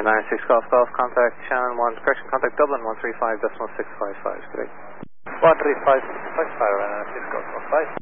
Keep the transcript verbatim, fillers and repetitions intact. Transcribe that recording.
nine six Golf Golf, contact Shannon one, correction, contact Dublin one three five decimal six five five, good day. one three five, six five, nine six Golf Golf, bye.